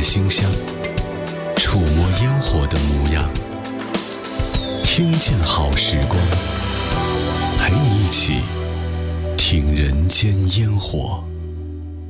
馨香，触摸烟火的模样，听见好时光，陪你一起听人间烟火。